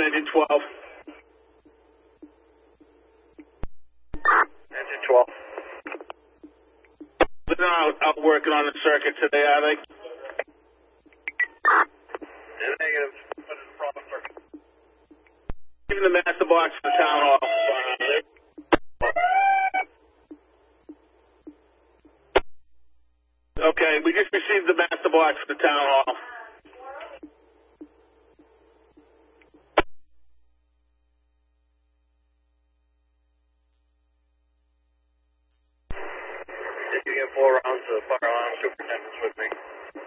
engine 12. Engine 12. They're not out working on the circuit today, are they? Negative. What is the problem, sir? Even the master box for the town hall. Okay, we just received the master box for the town hall. Did you get 4 rounds of fire alarm superintendents with me?